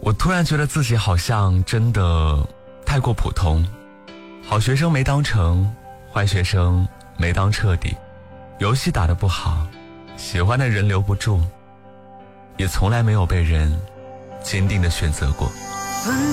我突然觉得自己好像真的太过普通，好学生没当成，坏学生没当彻底，游戏打得不好，喜欢的人留不住，也从来没有被人坚定地选择过。